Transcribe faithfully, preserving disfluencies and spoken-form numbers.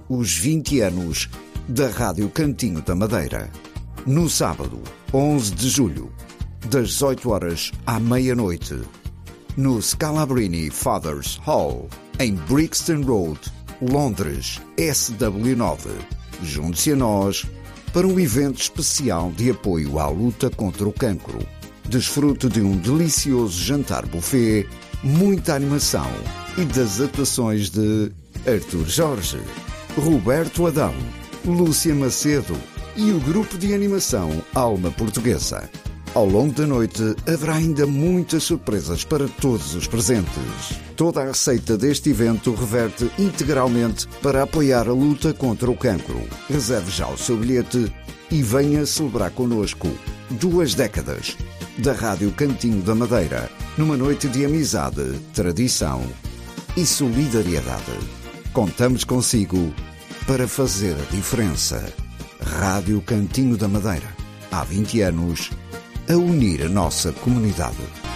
os vinte anos da Rádio Cantinho da Madeira. No sábado, onze de julho, das dezoito horas à meia-noite, no Scalabrini Fathers Hall, em Brixton Road, Londres, S W nove. Junte-se a nós para um evento especial de apoio à luta contra o cancro. Desfrute de um delicioso jantar buffet, muita animação e das atuações de Arthur Jorge, Roberto Adão, Lúcia Macedo e o grupo de animação Alma Portuguesa. Ao longo da noite haverá ainda muitas surpresas para todos os presentes. Toda a receita deste evento reverte integralmente para apoiar a luta contra o cancro. Reserve já o seu bilhete e venha celebrar connosco duas décadas da Rádio Cantinho da Madeira, numa noite de amizade, tradição e solidariedade. Contamos consigo para fazer a diferença. Rádio Cantinho da Madeira, há vinte anos, a unir a nossa comunidade.